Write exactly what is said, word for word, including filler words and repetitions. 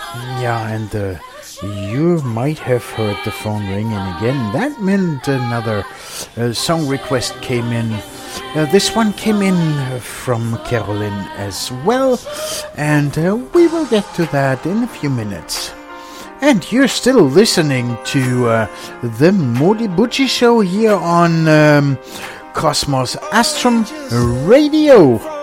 Yeah, and uh, you might have heard the phone ringing again. That meant another uh, song request came in. Uh, this one came in uh, from Carolyn as well, and uh, we will get to that in a few minutes. And you're still listening to uh, the Modi Butchie Show here on um, Cosmos Astrum Radio.